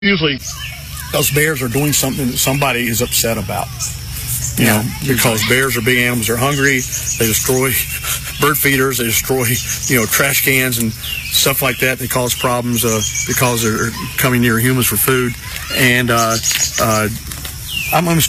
Usually, those bears are doing something that somebody is upset about. You know, because bears are big animals. They're hungry. They destroy bird feeders. They destroy, trash cans and stuff like that. They cause problems because they're coming near humans for food. And I'm going to.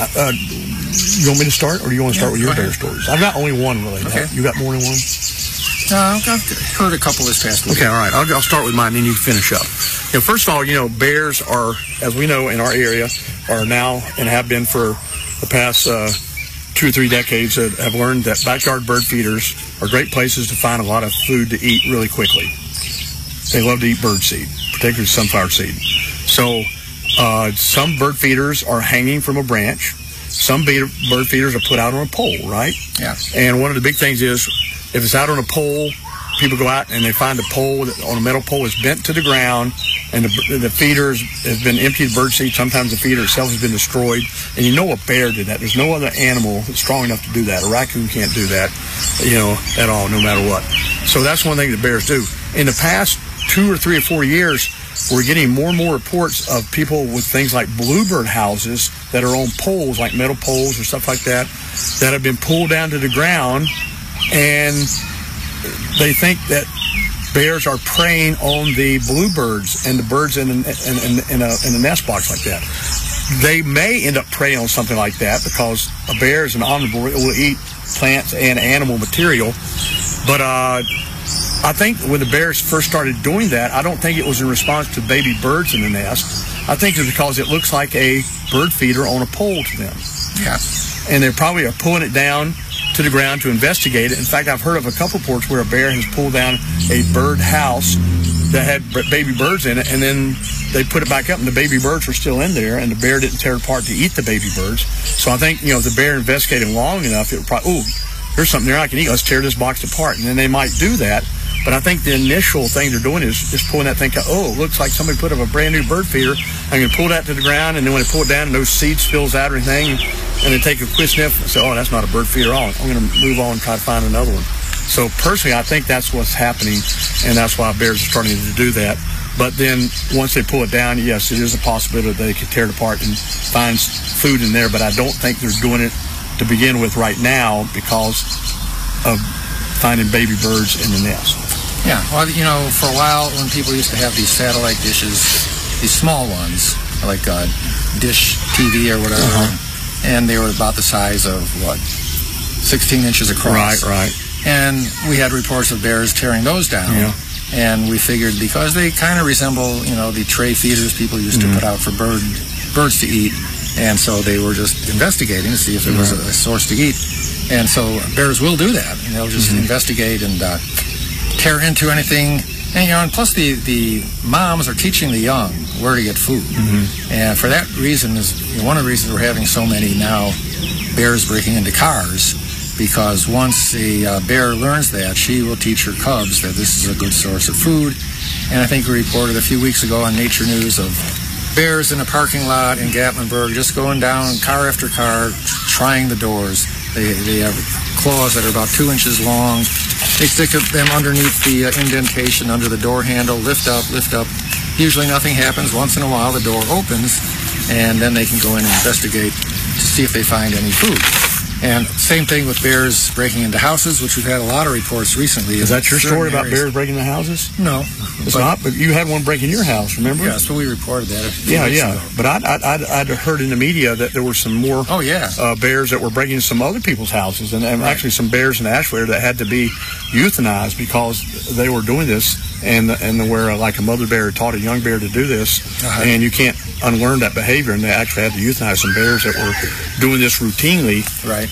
You want me to start, or do you want to start with your bear stories? I've got only one, really. Okay. You got more than one? I've heard a couple this past week. Okay, all right. I'll start with mine, and then you finish up. First of all, bears are, as we know in our area, are now and have been for the past 2 or 3 decades, have learned that backyard bird feeders are great places to find a lot of food to eat really quickly. They love to eat bird seed, particularly sunflower seed. So some bird feeders are hanging from a branch. Some bird feeders are put out on a pole, right? Yeah. And one of the big things is, if it's out on a pole, people go out and they find a pole on a metal pole is bent to the ground, and the feeder has been emptied of bird seed. Sometimes the feeder itself has been destroyed, and a bear did that. There's no other animal that's strong enough to do that. A raccoon can't do that, at all, no matter what. So that's one thing that bears do. In the past 2 or 3 or 4 years, we're getting more and more reports of people with things like bluebird houses that are on poles, like metal poles or stuff like that, that have been pulled down to the ground, and they think that bears are preying on the bluebirds and the birds in a nest box like that. They may end up preying on something like that because a bear is an omnivore. It will eat plants and animal material. But I think when the bears first started doing that, I don't think it was in response to baby birds in the nest. I think it's because it looks like a bird feeder on a pole to them. Yeah. And they probably are pulling it down to the ground to investigate it. In fact, I've heard of a couple reports where a bear has pulled down a bird house that had baby birds in it, and then they put it back up, and the baby birds were still in there, and the bear didn't tear it apart to eat the baby birds. So I think, if the bear investigated long enough, it would probably, there's something there I can eat. Let's tear this box apart. And then they might do that. But I think the initial thing they're doing is just pulling that thing out. It looks like somebody put up a brand new bird feeder. I'm going to pull that to the ground, and then when they pull it down and those seeds spills out or anything, and they take a quick sniff and say, that's not a bird feeder at all. I'm going to move on and try to find another one. So personally, I think that's what's happening, and that's why bears are starting to do that. But then once they pull it down, yes, it is a possibility that they could tear it apart and find food in there. But I don't think they're doing it to begin with right now because of finding baby birds in the nest. Yeah, well, for a while when people used to have these satellite dishes, these small ones, like dish TV or whatever, and they were about the size of, 16 inches across. Right. And we had reports of bears tearing those down. Yeah. And we figured because they kind of resemble, the tray feeders people used to put out for birds to eat, and so they were just investigating to see if there was a source to eat. And so bears will do that, and they'll just investigate and tear into anything. And plus the moms are teaching the young where to get food. And for that reason is one of the reasons we're having so many now bears breaking into cars, because once a bear learns that, she will teach her cubs that this is a good source of food. And I think we reported a few weeks ago on Nature News of bears in a parking lot in Gatlinburg just going down car after car, trying the doors. They have claws that are about 2 inches long. They stick them underneath the indentation under the door handle, lift up. Usually nothing happens. Once in a while the door opens, and then they can go in and investigate to see if they find any food. And same thing with bears breaking into houses, which we've had a lot of reports recently. Is that your story about bears breaking into houses? No. It's not, but you had one break in your house, remember? Yeah, so we reported that a few weeks ago. But I'd heard in the media that there were some more bears that were breaking into some other people's houses, and actually some bears in Ashware that had to be euthanized because they were doing this, and where like a mother bear taught a young bear to do this, and you can't unlearn that behavior, and they actually had to euthanize some bears that were doing this routinely. Right.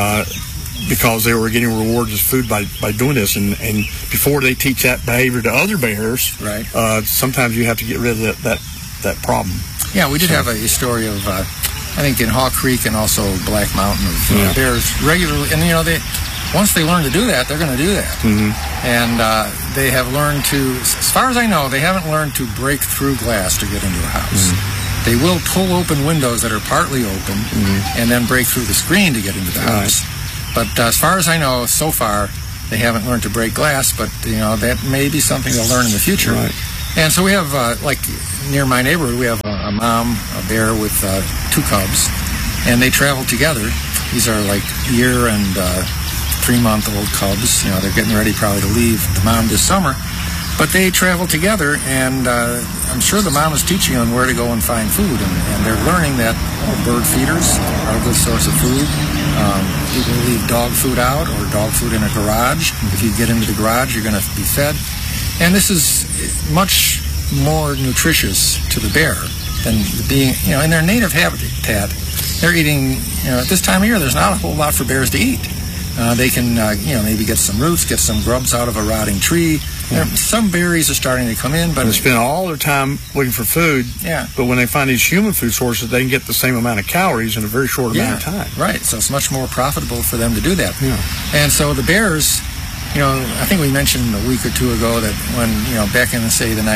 Because they were getting rewards as food by doing this, and before they teach that behavior to other bears, sometimes you have to get rid of that problem. Yeah, we did have a story of I think in Hawk Creek and also Black Mountain of bears regularly, and once they learn to do that, they're going to do that. And they have learned to, as far as I know, they haven't learned to break through glass to get into a house. They will pull open windows that are partly open and then break through the screen to get into the house. But as far as I know, so far, they haven't learned to break glass, but, that may be something they'll learn in the future. And so we have, like near my neighborhood, we have a mom, a bear with 2 cubs, and they travel together. These are like year and 3-month-old cubs. You know, they're getting ready probably to leave the mom this summer. But they travel together, and I'm sure the mom is teaching them where to go and find food. And they're learning that bird feeders are a good source of food. People leave dog food out or dog food in a garage. If you get into the garage, you're going to be fed. And this is much more nutritious to the bear than being, you know, in their native habitat. They're eating, you know, at this time of year, there's not a whole lot for bears to eat. They can, you know, maybe get some roots, get some grubs out of a rotting tree. Some berries are starting to come in, but they spend all their time looking for food. Yeah. But when they find these human food sources, they can get the same amount of calories in a very short amount of time. Right. So it's much more profitable for them to do that. Yeah. And so the bears, you know, I think we mentioned a week or two ago that when, you know, back in, say, the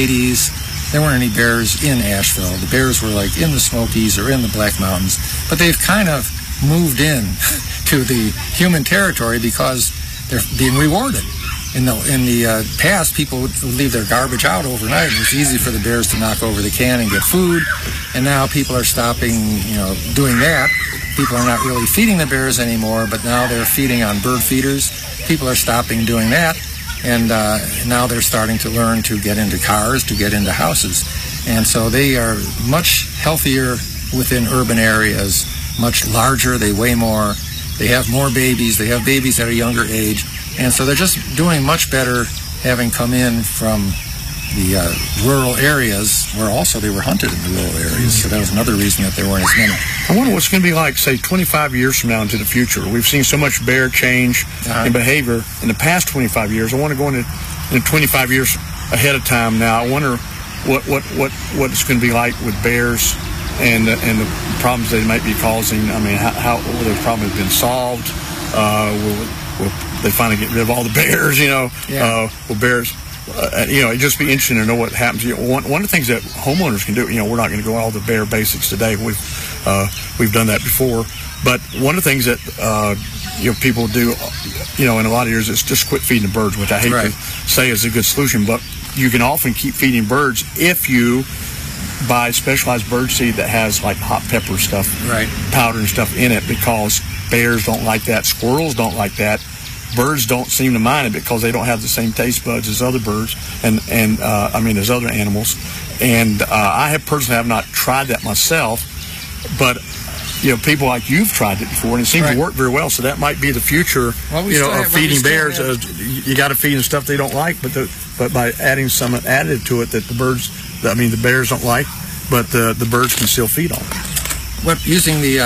1980s, there weren't any bears in Asheville. The bears were like in the Smokies or in the Black Mountains, but they've kind of moved in to the human territory because they're being rewarded. In the past, people would leave their garbage out overnight. It was easy for the bears to knock over the can and get food, and now people are stopping, you know, doing that. People are not really feeding the bears anymore, but now they're feeding on bird feeders. People are stopping doing that, and now they're starting to learn to get into cars, to get into houses. And so they are much healthier within urban areas, much larger, they weigh more, they have more babies, they have babies at a younger age. And so they're just doing much better having come in from the rural areas, where also they were hunted in the rural areas. So that was another reason that there weren't as many. I wonder what's going to be like, say, 25 years from now into the future. We've seen so much bear change in behavior in the past 25 years. I want to go into 25 years ahead of time now. I wonder what it's going to be like with bears and the problems they might be causing. I mean, how will those problems have been solved? Will they finally get rid of all the bears, you know? Yeah. Will bears, you know, it'd just be interesting to know what happens. You know, one of the things that homeowners can do, you know, we're not going to go all the bear basics today. We've done that before. But one of the things that, you know, people do, you know, in a lot of years is just quit feeding the birds, which I hate to say is a good solution. But you can often keep feeding birds if you buy specialized bird seed that has like hot pepper stuff, powder and stuff in it, because bears don't like that. Squirrels don't like that. Birds don't seem to mind it because they don't have the same taste buds as other birds and I mean as other animals. And I personally have not tried that myself, but you know, people like you've tried it before, and it seems to work very well. So that might be the future, you know, of feeding bears. You got to feed them stuff they don't like, but by adding some additive to it that the bears don't like, but the birds can still feed on. Using the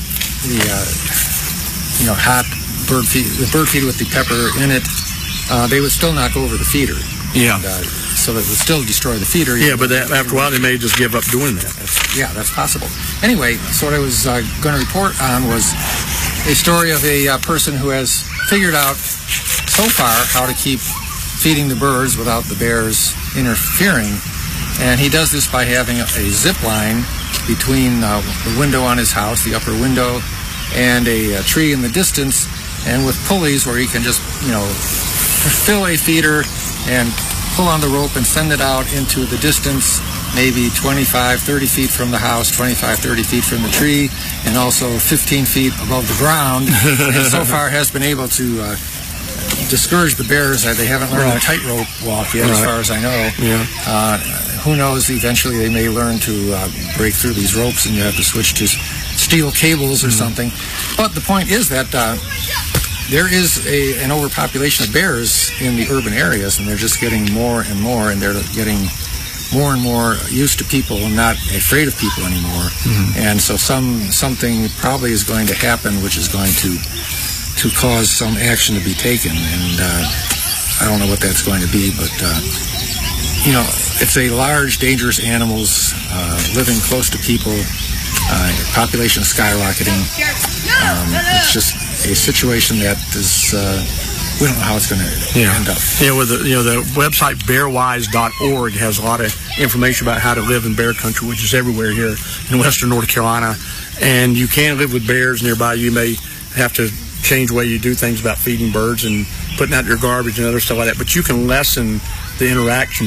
you know, hot bird feed, the bird feed with the pepper in it, they would still knock over the feeder. Yeah. And, so that would still destroy the feeder. Yeah, but after a while they may just give up doing that. That's possible. Anyway, so what I was going to report on was a story of a person who has figured out so far how to keep feeding the birds without the bears interfering. And he does this by having a zip line between the window on his house, the upper window, and a tree in the distance, and with pulleys where he can just, you know, fill a feeder and pull on the rope and send it out into the distance, maybe 25, 30 feet from the house, 25, 30 feet from the tree, and also 15 feet above the ground. And so far has been able to discourage the bears. They haven't learned a tightrope walk yet, as far as I know. Yeah. Who knows, eventually they may learn to break through these ropes and you have to switch to steel cables or something. But the point is that there is an overpopulation of bears in the urban areas, and they're just getting more and more, and they're getting more and more used to people and not afraid of people anymore. And so something probably is going to happen which is going to cause some action to be taken, and I don't know what that's going to be, but you know, it's a large, dangerous animals living close to people, population skyrocketing. It's just a situation that is, we don't know how it's going to end up. Yeah, with the website bearwise.org has a lot of information about how to live in bear country, which is everywhere here in western North Carolina. And you can live with bears nearby. You may have to change the way you do things about feeding birds and putting out your garbage and other stuff like that, but you can lessen the interactions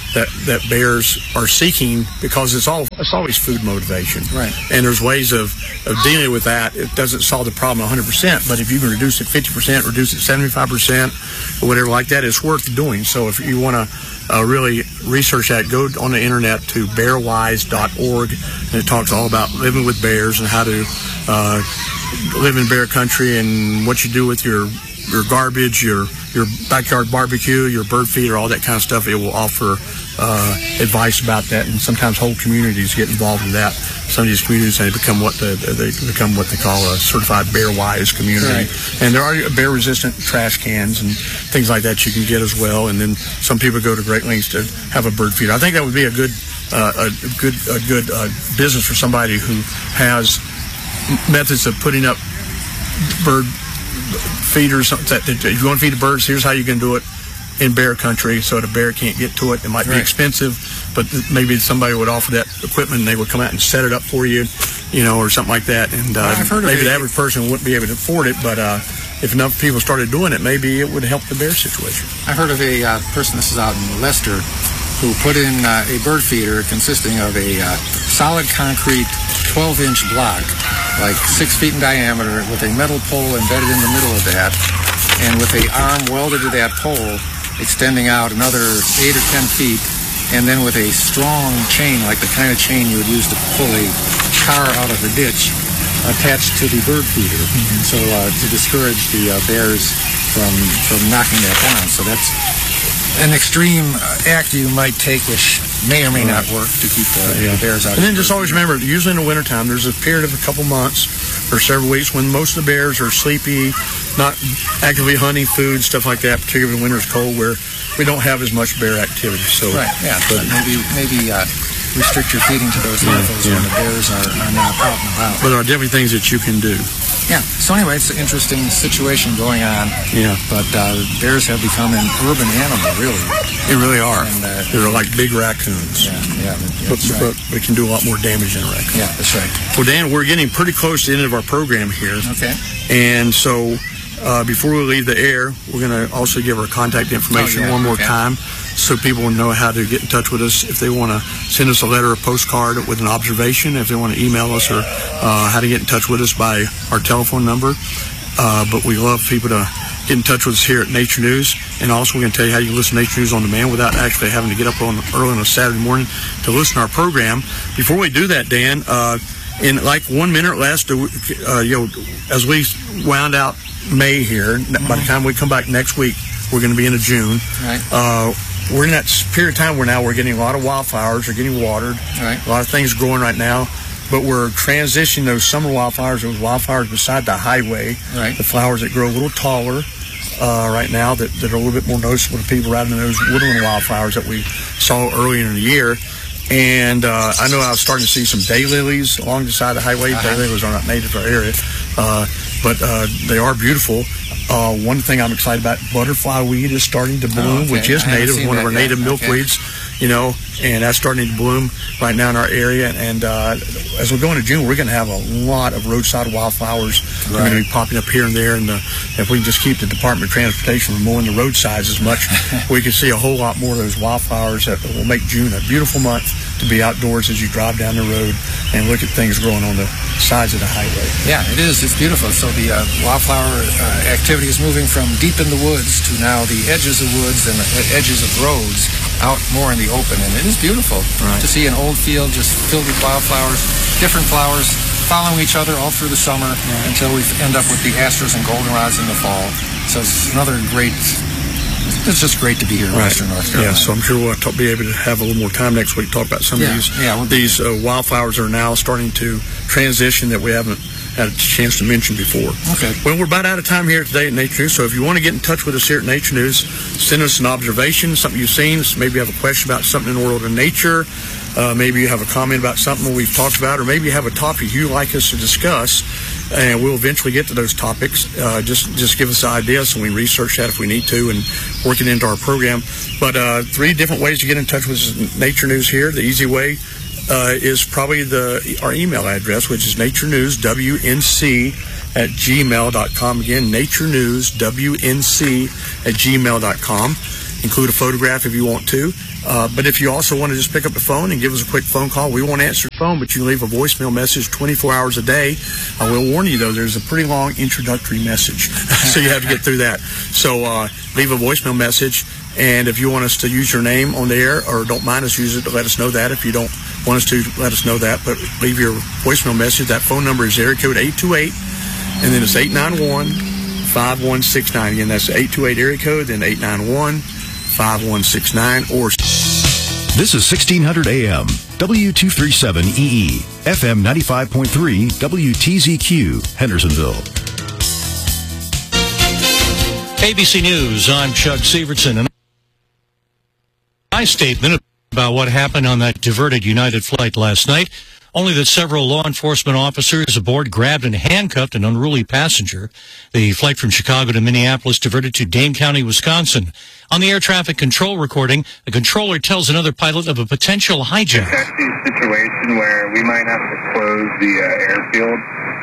that bears are seeking, because it's always food motivation. Right. And there's ways of dealing with that. It doesn't solve the problem 100%, but if you can reduce it 50%, reduce it 75%, or whatever like that, it's worth doing. So if you want to really research that, go on the internet to bearwise.org, and it talks all about living with bears and how to live in bear country and what you do with your garbage, your backyard barbecue, your bird feeder, all that kind of stuff. It will offer advice about that, and sometimes whole communities get involved in that. Some of these communities, they become what they call a certified Bear-Wise community. Right. And there are bear-resistant trash cans and things like that you can get as well. And then some people go to great lengths to have a bird feeder. I think that would be a good business for somebody who has methods of putting up bird feeders. That if you want to feed the birds, here's how you can do it in bear country, so the bear can't get to it. It might be expensive, but maybe somebody would offer that equipment and they would come out and set it up for you, or something like that. And maybe the average person wouldn't be able to afford it, but if enough people started doing it, maybe it would help the bear situation. I heard of a person, this is out in Leicester, who put in a bird feeder consisting of a solid concrete 12-inch block, like 6 feet in diameter, with a metal pole embedded in the middle of that, and with a arm welded to that pole, extending out another 8 or 10 feet, and then with a strong chain, like the kind of chain you would use to pull a car out of a ditch, attached to the bird feeder. Mm-hmm. So to discourage the bears from knocking that down. So that's an extreme act you might take, which may or may not work to keep the bears out. And then just always remember, usually in the wintertime, there's a period of a couple months or several weeks when most of the bears are sleepy, not actively hunting food, stuff like that, particularly when winter's cold, where we don't have as much bear activity. So, right, yeah. But maybe restrict your feeding to those intervals when the bears are not out and about. But there are definitely things that you can do. Yeah. So anyway, it's an interesting situation going on. Yeah. But bears have become an urban animal, really. They really are. And, they're like big raccoons. Yeah. But it can do a lot more damage than a raccoon. Yeah, that's right. Well, Dan, we're getting pretty close to the end of our program here. Okay. And so before we leave the air, we're going to also give our contact information one more time, so people will know how to get in touch with us if they want to send us a letter or postcard with an observation, if they want to email us, or how to get in touch with us by our telephone number. But we love people to get in touch with us here at Nature News. And also we're going to tell you how you can listen to Nature News on demand without actually having to get up early on a Saturday morning to listen to our program. Before we do that, Dan, in like 1 minute less, as we wound out May here, by the time we come back next week, we're going to be into June. Right. We're in that period of time where now we're getting a lot of wildflowers. They're getting watered. Right. A lot of things growing right now. But we're transitioning those summer wildflowers, those wildflowers beside the highway, the flowers that grow a little taller right now, that are a little bit more noticeable to people rather than those woodland wildflowers that we saw earlier in the year. And I know I was starting to see some daylilies along the side of the highway. Daylilies are not native to our area, but they are beautiful. One thing I'm excited about, butterfly weed is starting to bloom, which is native, one of our native milkweeds, and that's starting to bloom right now in our area. And as we go into June, we're going to have a lot of roadside wildflowers that are going to be popping up here and there. And if we can just keep the Department of Transportation from mowing the roadsides as much, we can see a whole lot more of those wildflowers that will make June a beautiful month to be outdoors as you drive down the road and look at things growing on the sides of the highway. Yeah, it is. It's beautiful. So the wildflower activity is moving from deep in the woods to now the edges of woods and the edges of roads, out more in the open. And it is beautiful to see an old field just filled with wildflowers, different flowers following each other all through the summer until we end up with the asters and goldenrods in the fall. So it's another great... It's just great to be here in Western North Carolina. Yeah, so I'm sure we'll be able to have a little more time next week to talk about some of these wildflowers are now starting to transition that we haven't had a chance to mention before. Okay. Well, we're about out of time here today at Nature News, so if you want to get in touch with us here at Nature News, send us an observation, something you've seen, maybe you have a question about something in the world of nature, maybe you have a comment about something we've talked about, or maybe you have a topic you'd like us to discuss, and we'll eventually get to those topics. Just give us ideas, and we research that if we need to and work it into our program. But 3 different ways to get in touch with Nature News here. The easy way is probably our email address, which is naturenewswnc@gmail.com. Again, naturenewswnc@gmail.com. Include a photograph if you want to. But if you also want to just pick up the phone and give us a quick phone call, we won't answer the phone, but you can leave a voicemail message 24 hours a day. I will warn you, though, there's a pretty long introductory message, so you have to get through that. So leave a voicemail message, and if you want us to use your name on the air or don't mind us using it, let us know that. If you don't want us to, let us know that. But leave your voicemail message. That phone number is area code 828, and then it's 891-5169. Again, that's 828 area code, then 891-5169, or... This is 1600 AM, W237EE, FM 95.3, WTZQ, Hendersonville. ABC News, I'm Chuck Severson. And my statement about what happened on that diverted United flight last night, only that several law enforcement officers aboard grabbed and handcuffed an unruly passenger. The flight from Chicago to Minneapolis diverted to Dane County, Wisconsin. On the air traffic control recording, the controller tells another pilot of a potential hijack. It's actually a situation where we might have to close the airfield.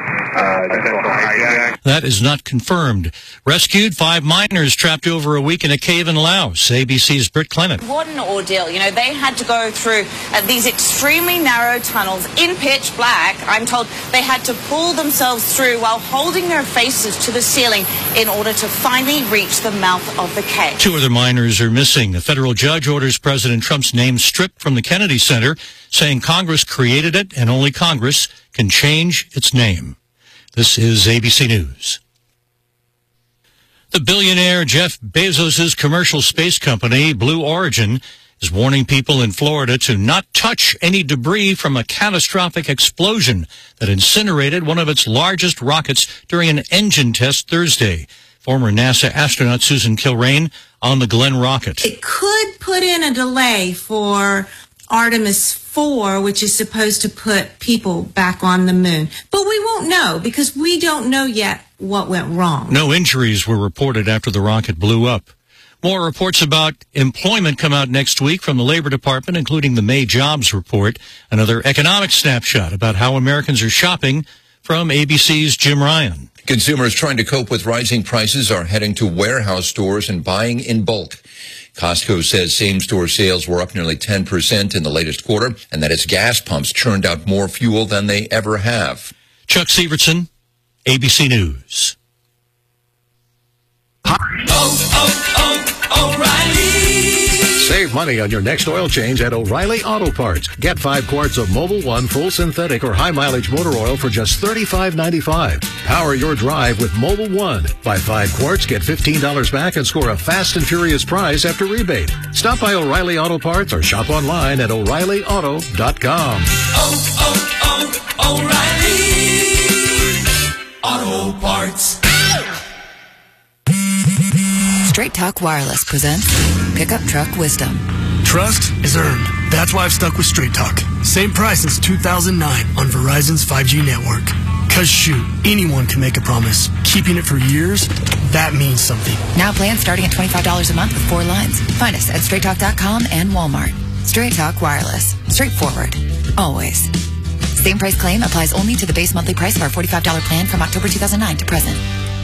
That is not confirmed. Rescued 5 miners trapped over a week in a cave in Laos. ABC's Britt Clement. What an ordeal. You know, they had to go through these extremely narrow tunnels in pitch black. I'm told they had to pull themselves through while holding their faces to the ceiling in order to finally reach the mouth of the cave. 2 other miners are missing. A federal judge orders President Trump's name stripped from the Kennedy Center, saying Congress created it and only Congress can change its name. This is ABC News. The billionaire Jeff Bezos' commercial space company, Blue Origin, is warning people in Florida to not touch any debris from a catastrophic explosion that incinerated one of its largest rockets during an engine test Thursday. Former NASA astronaut Susan Kilrain on the Glenn rocket. It could put in a delay for Artemis 4, which is supposed to put people back on the moon. But we won't know because we don't know yet what went wrong. No injuries were reported after the rocket blew up. More reports about employment come out next week from the Labor Department, including the May jobs report. Another economic snapshot about how Americans are shopping from ABC's Jim Ryan. Consumers trying to cope with rising prices are heading to warehouse stores and buying in bulk. Costco says same-store sales were up nearly 10% in the latest quarter, and that its gas pumps churned out more fuel than they ever have. Chuck Severson, ABC News. O'Reilly! Save money on your next oil change at O'Reilly Auto Parts. Get 5 quarts of Mobil 1 full synthetic or high-mileage motor oil for just $35.95. Power your drive with Mobil 1. Buy 5 quarts, get $15 back, and score a fast and furious prize after rebate. Stop by O'Reilly Auto Parts or shop online at O'ReillyAuto.com. O'Reilly Auto Parts. Straight Talk Wireless presents Pickup Truck Wisdom. Trust is earned. That's why I've stuck with Straight Talk. Same price since 2009 on Verizon's 5G network. Cause shoot, anyone can make a promise. Keeping it for years, that means something. Now plans starting at $25 a month with 4 lines. Find us at straighttalk.com and Walmart. Straight Talk Wireless. Straightforward. Always. Same price claim applies only to the base monthly price of our $45 plan from October 2009 to present.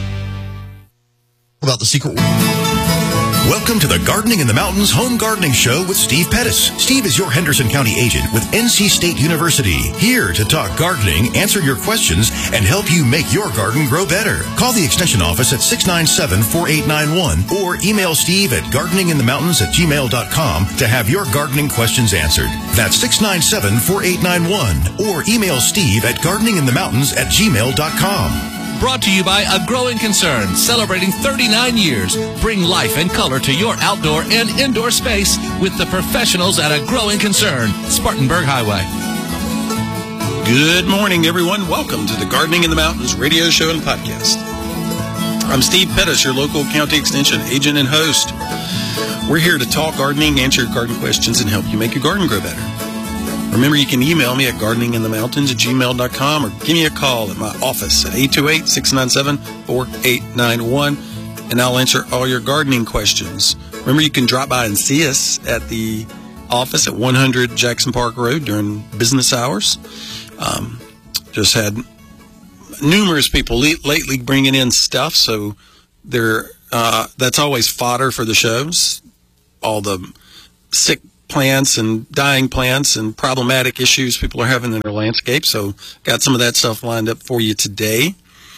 About the secret. Welcome to the Gardening in the Mountains Home Gardening Show with Steve Pettis. Steve is your Henderson County agent with NC State University, here to talk gardening, answer your questions, and help you make your garden grow better. Call the Extension office at 697-4891 or email Steve at gardeninginthemountains@gmail.com to have your gardening questions answered. That's 697-4891 or email Steve at gardeninginthemountains@gmail.com. Brought to you by A Growing Concern, celebrating 39 years. Bring life and color to your outdoor and indoor space with the professionals at A Growing Concern, Spartanburg Highway. Good morning, everyone. Welcome to the Gardening in the Mountains radio show and podcast. I'm Steve Pettis, your local county extension agent and host. We're here to talk gardening, answer your garden questions, and help you make your garden grow better. Remember, you can email me at gardeninginthemountains@gmail.com or give me a call at my office at 828-697-4891, and I'll answer all your gardening questions. Remember, you can drop by and see us at the office at 100 Jackson Park Road during business hours. Just had numerous people lately bringing in stuff, so that's always fodder for the shows. All the sick plants and dying plants and problematic issues people are having in their landscape. So got some of that stuff lined up for you today,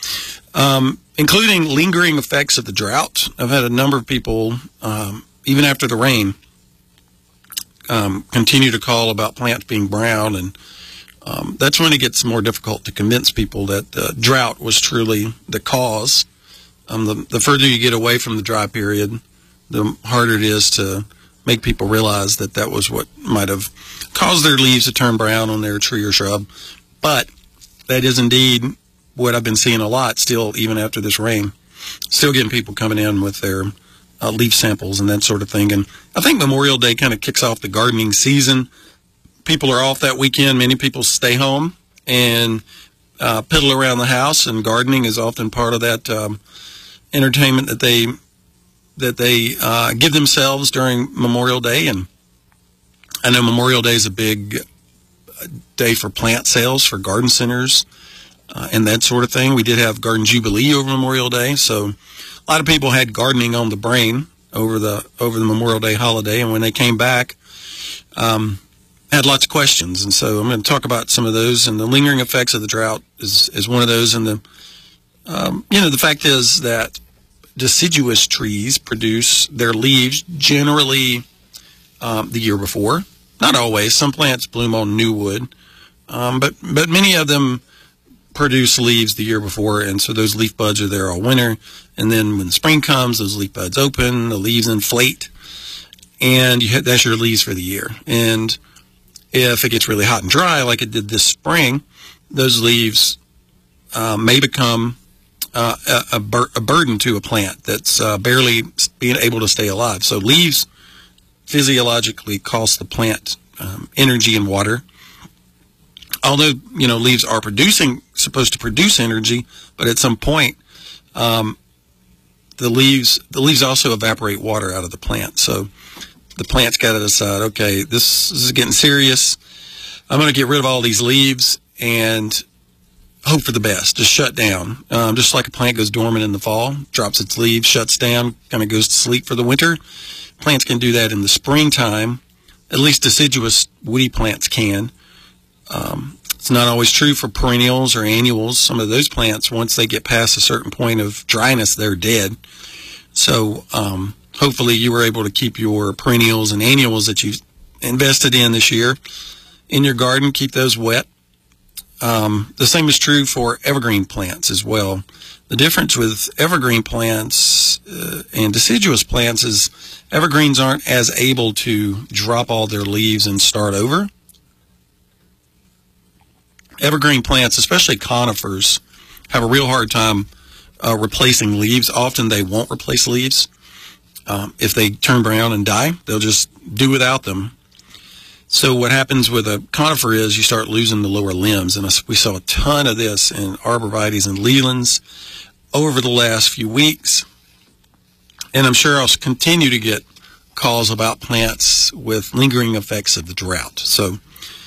including lingering effects of the drought. I've had a number of people, even after the rain, continue to call about plants being brown, and that's when it gets more difficult to convince people that the drought was truly the cause. The further you get away from the dry period, the harder it is to make people realize that that was what might have caused their leaves to turn brown on their tree or shrub. But that is indeed what I've been seeing a lot still, even after this rain. Still getting people coming in with their leaf samples and that sort of thing. And I think Memorial Day kind of kicks off the gardening season. People are off that weekend. Many people stay home and piddle around the house, and gardening is often part of that entertainment that they give themselves during Memorial Day. And I know Memorial Day is a big day for plant sales for garden centers and that sort of thing. We did have Garden Jubilee over Memorial Day, so a lot of people had gardening on the brain over the Memorial Day holiday, and when they came back, had lots of questions. And so I'm going to talk about some of those, and the lingering effects of the drought is one of those. And the fact is that deciduous trees produce their leaves generally the year before. Not always. Some plants bloom on new wood, but many of them produce leaves the year before, and so those leaf buds are there all winter. And then when spring comes, those leaf buds open, the leaves inflate, and that's your leaves for the year. And if it gets really hot and dry, like it did this spring, those leaves may become a burden to a plant that's barely being able to stay alive. So leaves physiologically cost the plant energy and water. Although, leaves are supposed to produce energy, but at some point, the leaves also evaporate water out of the plant. So the plant's got to decide, okay, this is getting serious. I'm going to get rid of all these leaves and hope for the best. Just shut down. Just like a plant goes dormant in the fall, drops its leaves, shuts down, kind of goes to sleep for the winter. Plants can do that in the springtime. At least deciduous woody plants can. It's not always true for perennials or annuals. Some of those plants, once they get past a certain point of dryness, they're dead. So hopefully you were able to keep your perennials and annuals that you've invested in this year in your garden, keep those wet. The same is true for evergreen plants as well. The difference with evergreen plants and deciduous plants is evergreens aren't as able to drop all their leaves and start over. Evergreen plants, especially conifers, have a real hard time replacing leaves. Often they won't replace leaves. If they turn brown and die, they'll just do without them. So what happens with a conifer is you start losing the lower limbs. And we saw a ton of this in arborvitaes and lealands over the last few weeks. And I'm sure I'll continue to get calls about plants with lingering effects of the drought. So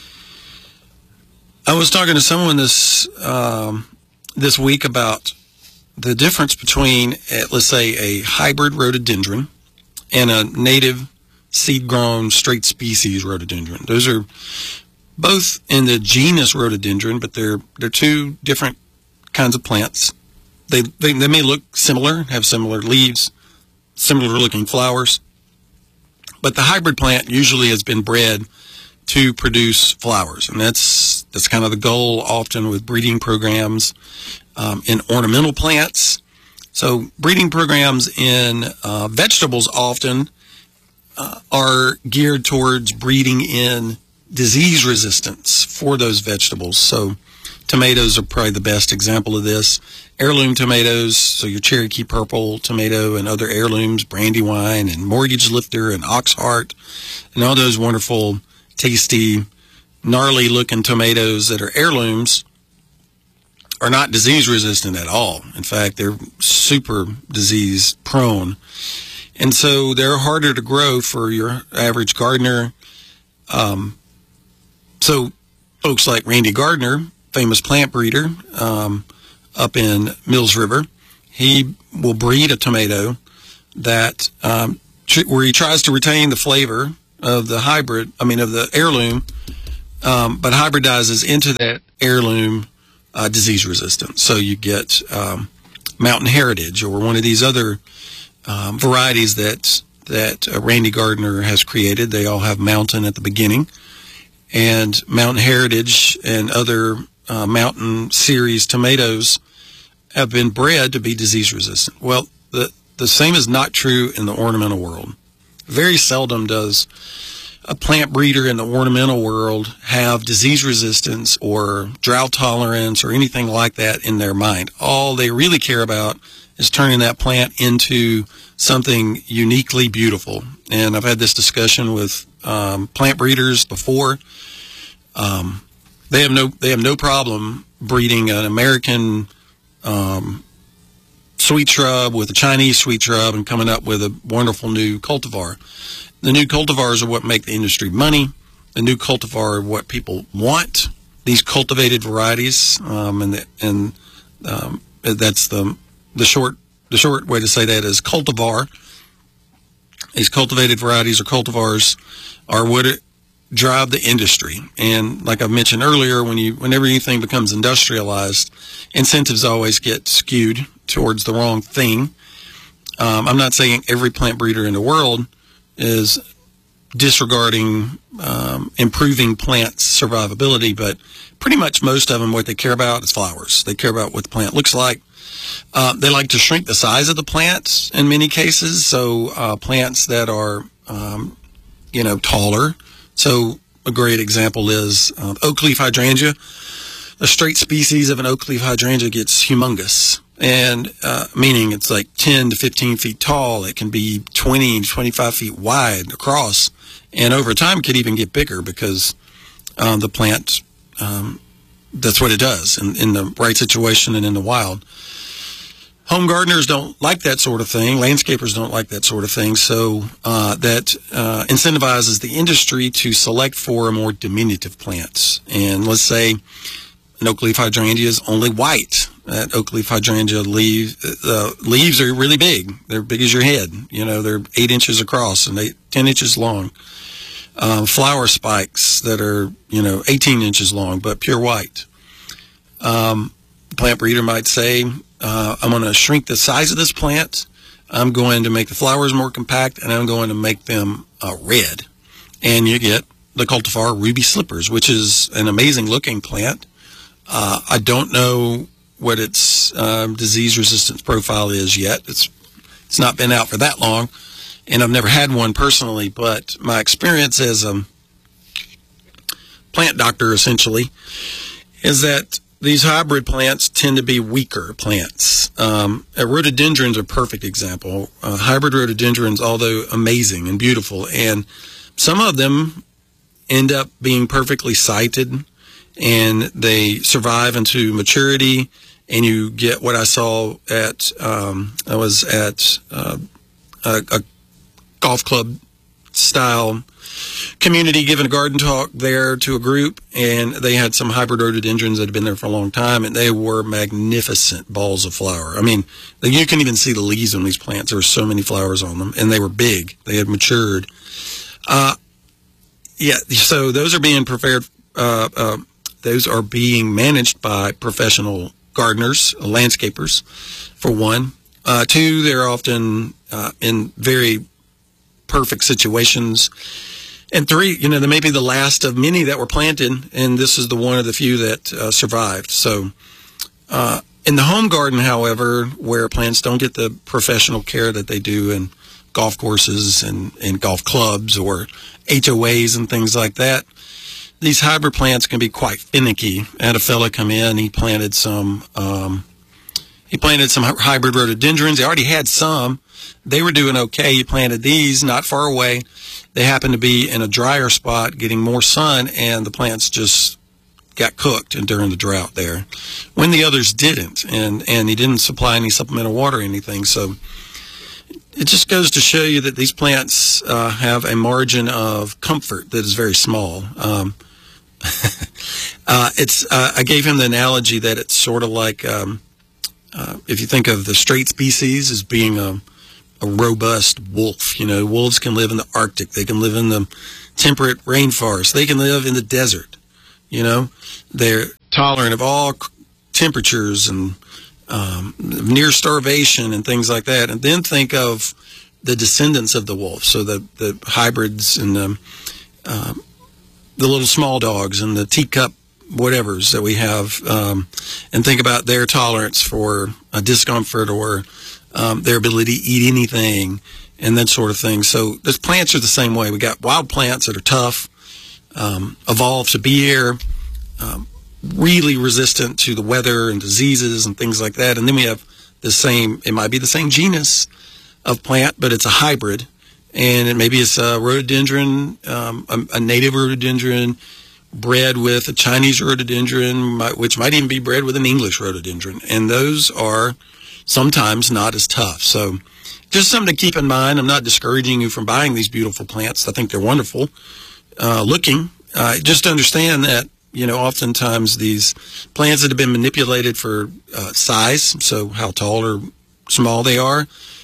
I was talking to someone this week about the difference between, let's say, a hybrid rhododendron and a native seed-grown straight species rhododendron. Those are both in the genus rhododendron, but they're two different kinds of plants. They may look similar, have similar leaves, similar-looking flowers, but the hybrid plant usually has been bred to produce flowers, and that's kind of the goal often with breeding programs in ornamental plants. So breeding programs in vegetables often are geared towards breeding in disease resistance for those vegetables. So tomatoes are probably the best example of this. Heirloom tomatoes, so your Cherokee Purple tomato and other heirlooms, Brandywine and Mortgage Lifter and Oxheart, and all those wonderful, tasty, gnarly-looking tomatoes that are heirlooms are not disease-resistant at all. In fact, they're super disease-prone. And so they're harder to grow for your average gardener. So folks like Randy Gardner, famous plant breeder up in Mills River, he will breed a tomato that where he tries to retain the flavor of the hybrid, of the heirloom, but hybridizes into that heirloom disease resistance. So you get Mountain Heritage or one of these other varieties that Randy Gardner has created. They all have Mountain at the beginning. And Mountain Heritage and other Mountain Series tomatoes have been bred to be disease resistant. Well, the same is not true in the ornamental world. Very seldom does a plant breeder in the ornamental world have disease resistance or drought tolerance or anything like that in their mind. All they really care about is turning that plant into something uniquely beautiful. And I've had this discussion with plant breeders before. They have no problem breeding an American sweet shrub with a Chinese sweet shrub and coming up with a wonderful new cultivar. The new cultivars are what make the industry money. The new cultivar are what people want. These cultivated varieties, and that's the short way to say that is cultivar. These cultivated varieties or cultivars are what drive the industry. And like I mentioned earlier, whenever anything becomes industrialized, incentives always get skewed towards the wrong thing. I'm not saying every plant breeder in the world is disregarding improving plants' survivability, but pretty much most of them, what they care about is flowers. They care about what the plant looks like. They like to shrink the size of the plants in many cases, so plants that are taller. So a great example is oak leaf hydrangea. A straight species of an oak leaf hydrangea gets humongous, and meaning it's like 10 to 15 feet tall. It can be 20 to 25 feet wide across, and over time could even get bigger because the plant, that's what it does in the right situation and in the wild. Home gardeners don't like that sort of thing. Landscapers don't like that sort of thing. So that incentivizes the industry to select for more diminutive plants. And let's say an oak leaf hydrangea is only white. That oak leaf hydrangea leaves are really big. They're big as your head. They're 8 inches across and 10 inches long. Flower spikes that are 18 inches long, but pure white. Plant breeder might say, I'm going to shrink the size of this plant. I'm going to make the flowers more compact, and I'm going to make them red. And you get the cultivar Ruby Slippers, which is an amazing looking plant. I don't know what its disease resistance profile is yet. It's not been out for that long, and I've never had one personally, but my experience as a plant doctor essentially is that these hybrid plants tend to be weaker plants. Rhododendrons are a perfect example. Hybrid rhododendrons, although amazing and beautiful, and some of them end up being perfectly sighted, and they survive into maturity, and you get what I saw at, I was at a golf club style community giving a garden talk there to a group, and they had some hybrid rhododendrons that had been there for a long time, and they were magnificent balls of flower. I mean, you can even see the leaves on these plants. There were so many flowers on them, and they were big. They had matured. So those are being prepared. Those are being managed by professional gardeners, landscapers, for one. Two, they're often in very perfect situations. And three, they may be the last of many that were planted, and this is the one of the few that survived. So in the home garden, however, where plants don't get the professional care that they do in golf courses and golf clubs or HOAs and things like that, these hybrid plants can be quite finicky. I had a fella come in, he planted some hybrid rhododendrons. He already had some. They were doing okay. He planted these not far away. They happened to be in a drier spot, getting more sun, and the plants just got cooked during the drought there, when the others didn't, and he didn't supply any supplemental water or anything. So it just goes to show you that these plants have a margin of comfort that is very small. I gave him the analogy that it's sort of like if you think of the straight species as being robust wolf. Wolves can live in the Arctic. They can live in the temperate rainforest. They can live in the desert. They're tolerant of all temperatures and near starvation and things like that. And then think of the descendants of the wolf, so the hybrids and the little small dogs and the teacup whatevers that we have, and think about their tolerance for discomfort or their ability to eat anything and that sort of thing. So those plants are the same way. We got wild plants that are tough, evolved to be here, really resistant to the weather and diseases and things like that. And then we have it might be the same genus of plant, but it's a hybrid. And maybe it's a rhododendron, a native rhododendron bred with a Chinese rhododendron, which might even be bred with an English rhododendron. And those are sometimes not as tough. So just something to keep in mind. I'm not discouraging you from buying these beautiful plants. I think they're wonderful looking. Just understand that, oftentimes these plants that have been manipulated for size, so how tall or small they are,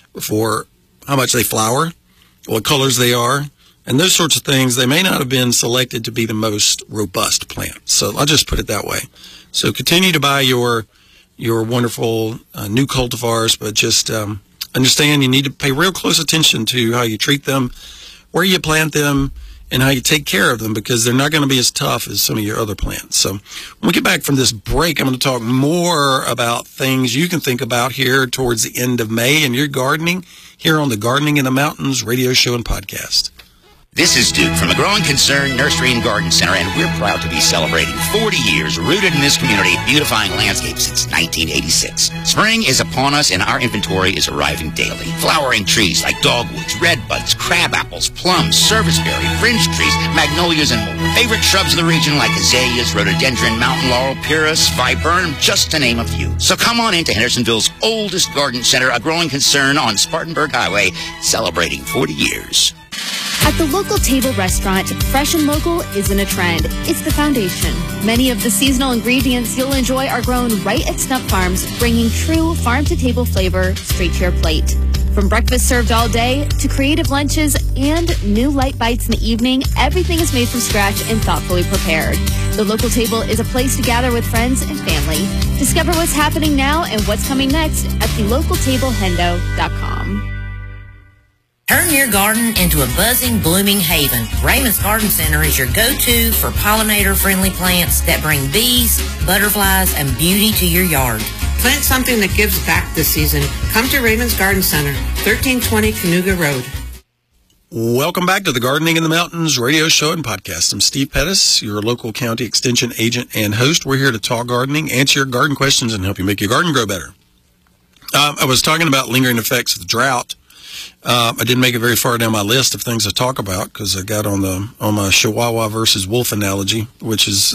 for how much they flower, what colors they are, and those sorts of things, they may not have been selected to be the most robust plant. So I'll just put it that way. So continue to buy your wonderful new cultivars, but just understand you need to pay real close attention to how you treat them, where you plant them, and how you take care of them, because they're not going to be as tough as some of your other plants. So when we get back from this break, I'm going to talk more about things you can think about here towards the end of May in your gardening, here on the Gardening in the Mountains radio show and podcast. This is Duke from the Growing Concern Nursery and Garden Center, and we're proud to be celebrating 40 years rooted in this community, beautifying landscapes since 1986. Spring is upon us, and our inventory is arriving daily. Flowering trees like dogwoods, redbuds, crabapples, plums, serviceberry, fringe trees, magnolias, and more. Favorite shrubs of the region like azaleas, rhododendron, mountain laurel, pyrrhus, viburnum, just to name a few. So come on into Hendersonville's oldest garden center, a Growing Concern on Spartanburg Highway, celebrating 40 years. At the local table restaurant, fresh and local isn't a trend. It's the foundation. Many of the seasonal ingredients you'll enjoy are grown right at Stump Farms, bringing true farm-to-table flavor straight to your plate. From breakfast served all day to creative lunches and new light bites in the evening, everything is made from scratch and thoughtfully prepared. The local table is a place to gather with friends and family. Discover what's happening now and what's coming next at thelocaltablehendo.com. Turn your garden into a buzzing, blooming haven. Raymond's Garden Center is your go-to for pollinator-friendly plants that bring bees, butterflies, and beauty to your yard. Plant something that gives back this season. Come to Raymond's Garden Center, 1320 Canoga Road. Welcome back to the Gardening in the Mountains radio show and podcast. I'm Steve Pettis, your local county extension agent and host. We're here to talk gardening, answer your garden questions, and help you make your garden grow better. I was talking about lingering effects of the drought. I didn't make it very far down my list of things to talk about because I got on my Chihuahua versus wolf analogy, which is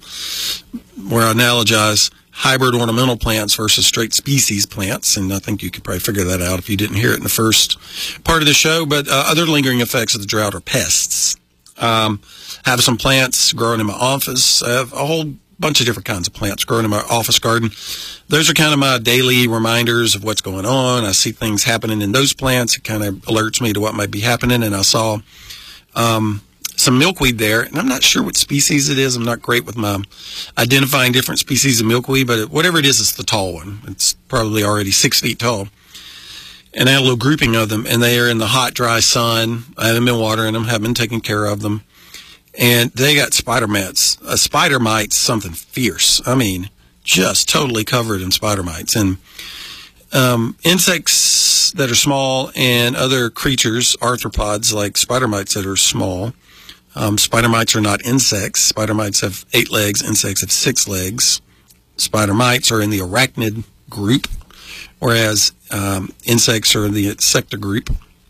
where I analogize hybrid ornamental plants versus straight species plants, and I think you could probably figure that out if you didn't hear it in the first part of the show. But other lingering effects of the drought are pests. I have some plants growing in my office. I have a whole bunch of different kinds of plants growing in my office garden. Those are kind of my daily reminders of what's going on. I see things happening in those plants. It kind of alerts me to what might be happening. And I saw some milkweed there, and I'm not sure what species it is. I'm not great with my identifying different species of milkweed, but whatever it is, it's the tall one. It's probably already 6 feet tall. And I had a little grouping of them, and they are in the hot, dry sun. I haven't been watering them, haven't been taking care of them. And they got spider mites. A spider mite's something fierce. I mean, just totally covered in spider mites. And insects that are small and other creatures, arthropods like spider mites that are small. Spider mites are not insects. Spider mites have 8 legs. Insects have 6 legs. Spider mites are in the arachnid group, whereas insects are in the insecta group.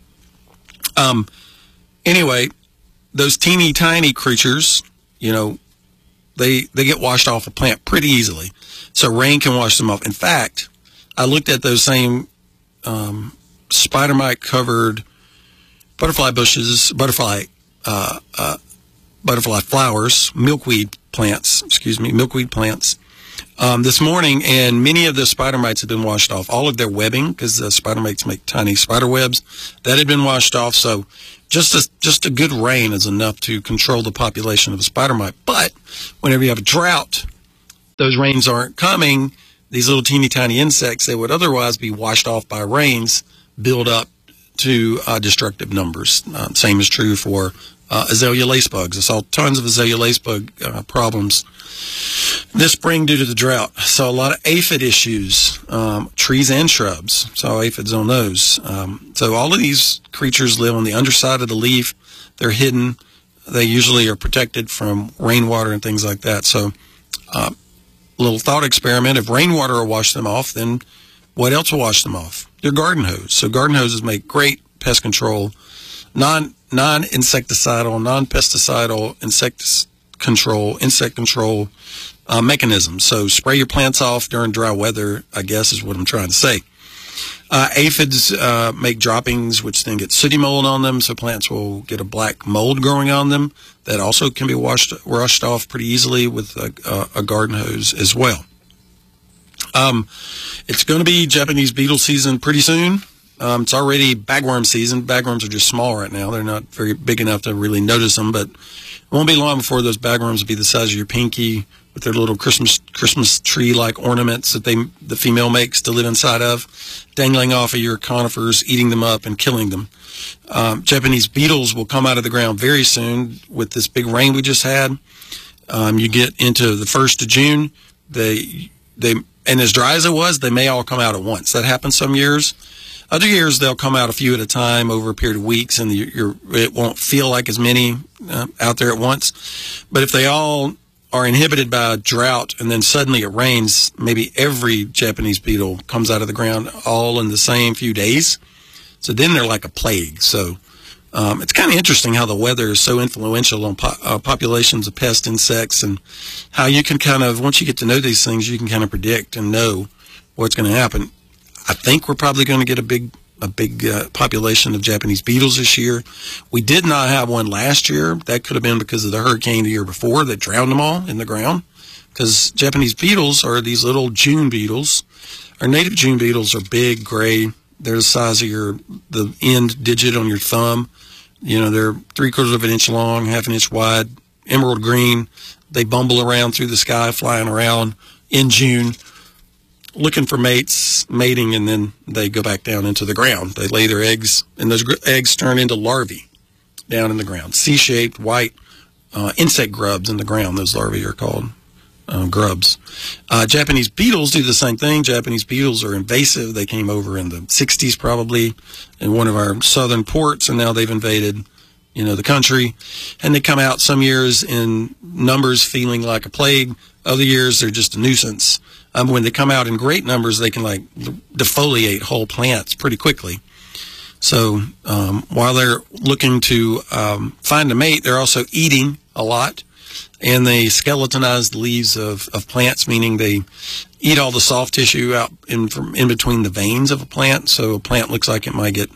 Anyway, those teeny tiny creatures, they get washed off a plant pretty easily. So rain can wash them off. In fact, I looked at those same spider mite covered butterfly bushes, butterfly flowers, milkweed plants, this morning, and many of the spider mites have been washed off. All of their webbing, because the spider mites make tiny spider webs, that had been washed off. So just a good rain is enough to control the population of a spider mite. But whenever you have a drought, those rains aren't coming. These little teeny tiny insects that would otherwise be washed off by rains build up to destructive numbers. Same is true for azalea lacebugs. I saw tons of azalea lacebug problems this spring due to the drought. Saw a lot of aphid issues, trees and shrubs. Saw aphids on those. So all of these creatures live on the underside of the leaf. They're hidden. They usually are protected from rainwater and things like that. So a little thought experiment. If rainwater will wash them off, then what else will wash them off? Your garden hose. So garden hoses make great pest control, non-insecticidal, non-pesticidal insect control mechanisms. So spray your plants off during dry weather, I guess is what I'm trying to say. Aphids make droppings, which then get sooty mold on them, so plants will get a black mold growing on them. That also can be washed off pretty easily with a garden hose as well. It's going to be Japanese beetle season pretty soon. It's already bagworm season. Bagworms are just small right now. They're not very big enough to really notice them, but it won't be long before those bagworms will be the size of your pinky with their little Christmas tree-like ornaments that the female makes to live inside of, dangling off of your conifers, eating them up and killing them. Japanese beetles will come out of the ground very soon with this big rain we just had. You get into the 1st of June, and as dry as it was, they may all come out at once. That happens some years. Other years, they'll come out a few at a time over a period of weeks, and it won't feel like as many out there at once. But if they all are inhibited by a drought and then suddenly it rains, maybe every Japanese beetle comes out of the ground all in the same few days. So then they're like a plague. So it's kind of interesting how the weather is so influential on populations of pest insects, and how you can kind of, once you get to know these things, you can kind of predict and know what's going to happen. I think we're probably going to get a big population of Japanese beetles this year. We did not have one last year. That could have been because of the hurricane the year before that drowned them all in the ground. Because Japanese beetles are these little June beetles. Our native June beetles are big, gray. They're the size of the end digit on your thumb. You know, they're 3/4 of an inch long, 1/2 inch wide, emerald green. They bumble around through the sky, flying around in June, looking for mating, and then they go back down into the ground. They lay their eggs, and those eggs turn into larvae down in the ground. C-shaped, white insect grubs in the ground. Those larvae are called grubs. Japanese beetles do the same thing. Japanese beetles are invasive. They came over in the 60s probably in one of our southern ports, and now they've invaded, the country. And they come out some years in numbers feeling like a plague. Other years, they're just a nuisance. When they come out in great numbers, they can defoliate whole plants pretty quickly. So while they're looking to find a mate, they're also eating a lot, and they skeletonize the leaves of plants, meaning they eat all the soft tissue out in between the veins of a plant. So a plant looks like it might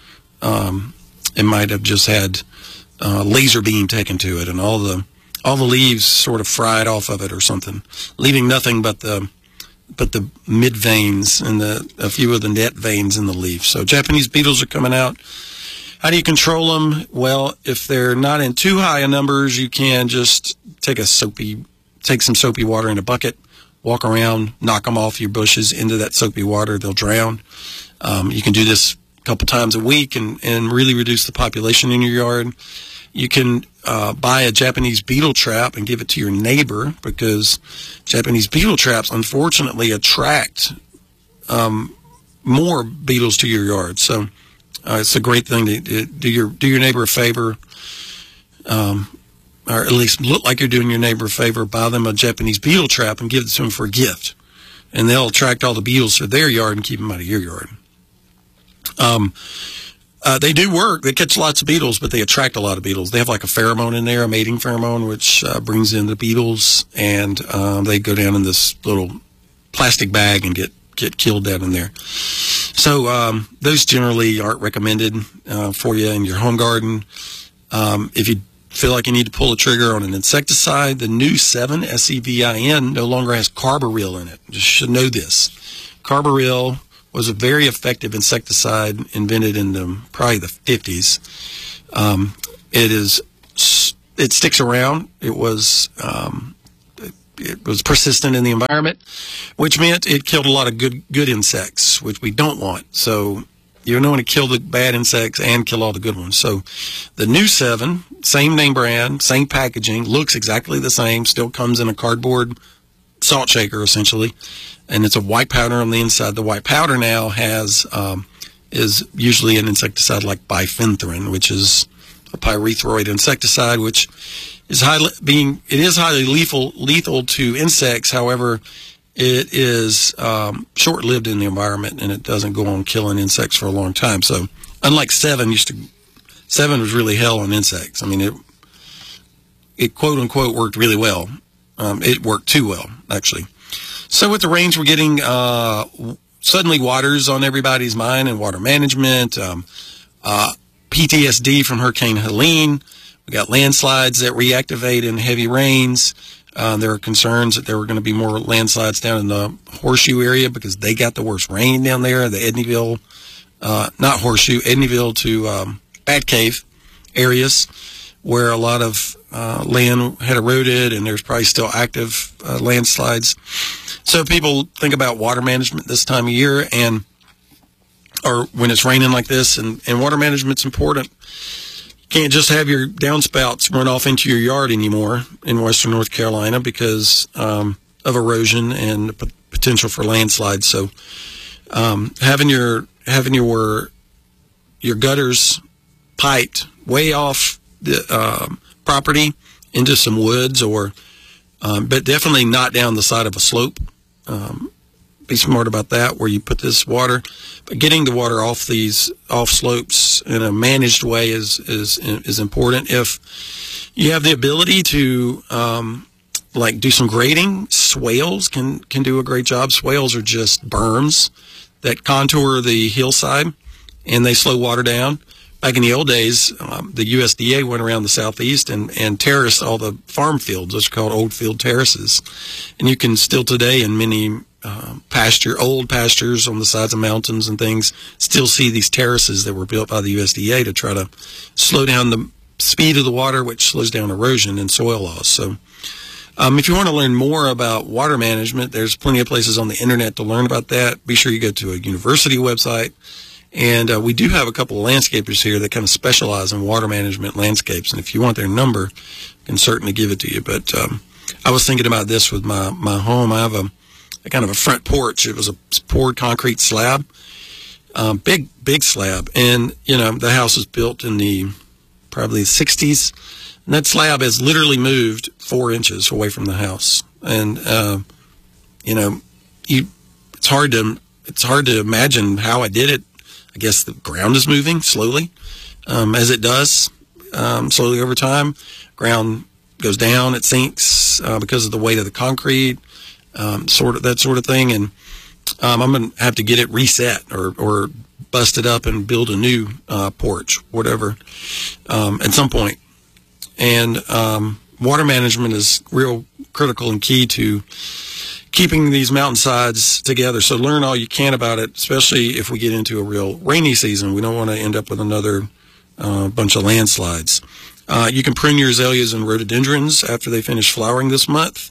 have just had a laser beam taken to it, and all the leaves sort of fried off of it or something, leaving nothing but the mid veins and a few of the net veins in the leaf. So Japanese beetles are coming out. How do you control them? Well, if they're not in too high a numbers, you can just take some soapy water in a bucket, walk around, knock them off your bushes into that soapy water. They'll drown. You can do this a couple times a week and really reduce the population in your yard. You can buy a Japanese beetle trap and give it to your neighbor, because Japanese beetle traps, unfortunately, attract more beetles to your yard. So it's a great thing to do your neighbor a favor, or at least look like you're doing your neighbor a favor. Buy them a Japanese beetle trap and give it to them for a gift, and they'll attract all the beetles to their yard and keep them out of your yard. They do work. They catch lots of beetles, but they attract a lot of beetles. They have like a pheromone in there, a mating pheromone, which brings in the beetles, and they go down in this little plastic bag and get killed down in there. So those generally aren't recommended for you in your home garden. If you feel like you need to pull the trigger on an insecticide, the new 7, SEVIN, no longer has carbaryl in it. You should know this. Carbaryl was a very effective insecticide invented in probably the 50s. It sticks around. It was persistent in the environment, which meant it killed a lot of good insects, which we don't want. So you don't want to kill the bad insects and kill all the good ones. So the new 7, same name brand, same packaging, looks exactly the same, still comes in a cardboard salt shaker essentially, and it's a white powder on the inside. The white powder now is usually an insecticide like bifenthrin, which is a pyrethroid insecticide, which is highly lethal to insects. However, it is short-lived in the environment, and it doesn't go on killing insects for a long time. So, unlike 7 was really hell on insects. I mean, it quote unquote worked really well. It worked too well, actually. So, with the rains we're getting, suddenly water's on everybody's mind, and water management, PTSD from Hurricane Helene. We got landslides that reactivate in heavy rains. There are concerns that there were going to be more landslides down in the Horseshoe area because they got the worst rain down there. The Edneyville, not Horseshoe, Edneyville to Bat Cave areas where a lot of land had eroded, and there's probably still active landslides. So people think about water management this time of year, or when it's raining like this, and water management's important. You can't just have your downspouts run off into your yard anymore in western North Carolina because of erosion and the potential for landslides. So having your gutters piped way off the property into some woods, but definitely not down the side of a slope. Be smart about that, where you put this water. But getting the water off slopes in a managed way is important. If you have the ability to do some grading, swales can do a great job. Swales are just berms that contour the hillside, and they slow water down. Back in the old days, the USDA went around the southeast and terraced all the farm fields. Those are called old field terraces. And you can still today in many old pastures on the sides of mountains and things, still see these terraces that were built by the USDA to try to slow down the speed of the water, which slows down erosion and soil loss. So if you want to learn more about water management, there's plenty of places on the internet to learn about that. Be sure you go to a university website. And we do have a couple of landscapers here that kind of specialize in water management landscapes. And if you want their number, I can certainly give it to you. But I was thinking about this with my home. I have a kind of a front porch. It was a poured concrete slab, big slab. And, the house was built in the probably 60s. And that slab has literally moved 4 inches away from the house. And, it's hard to imagine how I did it. I guess the ground is moving slowly, as it does, slowly over time. Ground goes down, it sinks because of the weight of the concrete, that sort of thing. And I'm going to have to get it reset or busted up and build a new porch, whatever, at some point. And water management is real critical and key to keeping these mountainsides together. So learn all you can about it, especially if we get into a real rainy season. We don't want to end up with another bunch of landslides. You can prune your azaleas and rhododendrons after they finish flowering this month.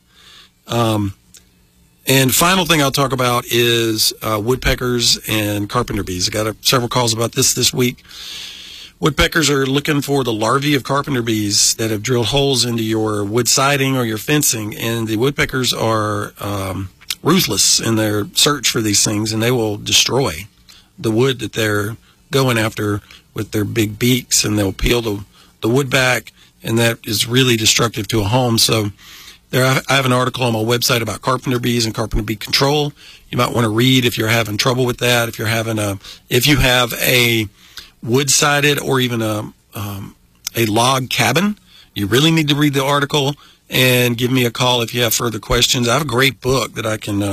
And final thing I'll talk about is woodpeckers and carpenter bees. I got several calls about this week. Woodpeckers are looking for the larvae of carpenter bees that have drilled holes into your wood siding or your fencing, and the woodpeckers are ruthless in their search for these things, and they will destroy the wood that they're going after with their big beaks, and they'll peel the wood back, and that is really destructive to a home. So I have an article on my website about carpenter bees and carpenter bee control. You might want to read if you're having trouble with that. If you have a wood-sided or even a log cabin, you really need to read the article and give me a call if you have further questions. I have a great book that I can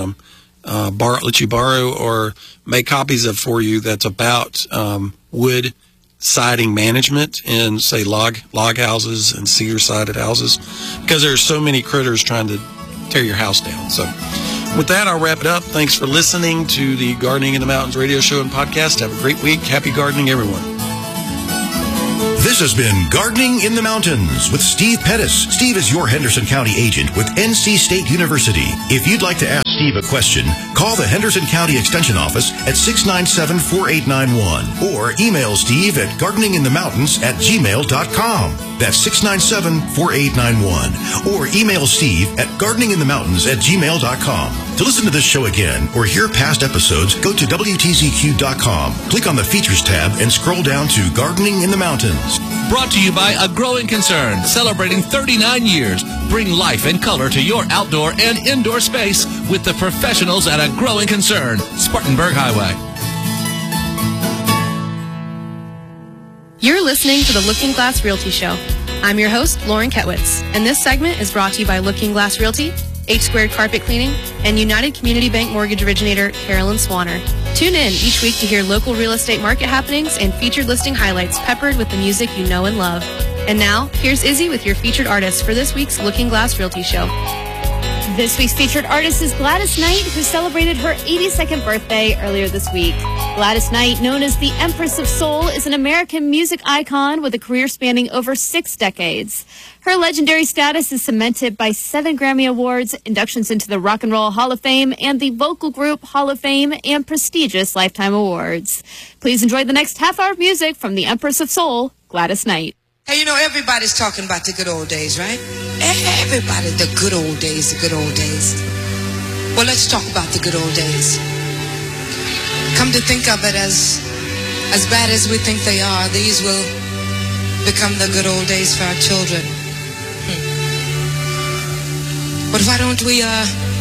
let you borrow or make copies of for you that's about wood siding management in, say, log houses and cedar-sided houses, because there's so many critters trying to tear your house down. So with that, I'll wrap it up. Thanks for listening to the Gardening in the Mountains radio show and podcast. Have a great week. Happy gardening, everyone. This has been Gardening in the Mountains with Steve Pettis. Steve is your Henderson County agent with NC State University. If you'd like to ask Steve a question, call the Henderson County Extension Office at 697-4891 or email Steve at gardeninginthemountains@gmail.com. That's 697-4891 or email Steve at gardeninginthemountains@gmail.com. To listen to this show again or hear past episodes, go to WTZQ.com. Click on the Features tab and scroll down to Gardening in the Mountains. Brought to you by A Growing Concern, celebrating 39 years. Bring life and color to your outdoor and indoor space with the professionals at A Growing Concern, Spartanburg Highway. You're listening to the Looking Glass Realty Show. I'm your host, Lauren Ketwitz, and this segment is brought to you by Looking Glass Realty, H Squared Carpet Cleaning, and United Community Bank Mortgage Originator Carolyn Swanner. Tune in each week to hear local real estate market happenings and featured listing highlights peppered with the music you know and love. And now, here's Izzy with your featured artist for this week's Looking Glass Realty Show. This week's featured artist is Gladys Knight, who celebrated her 82nd birthday earlier this week. Gladys Knight, known as the Empress of Soul, is an American music icon with a career spanning over 6 decades. Her legendary status is cemented by 7 Grammy Awards, inductions into the Rock and Roll Hall of Fame, and the Vocal Group Hall of Fame, and prestigious Lifetime Awards. Please enjoy the next half hour of music from the Empress of Soul, Gladys Knight. Hey, you know, everybody's talking about the good old days, right? Everybody, the good old days, the good old days. Well, let's talk about the good old days. Come to think of it, as bad as we think they are, these will become the good old days for our children. But why don't we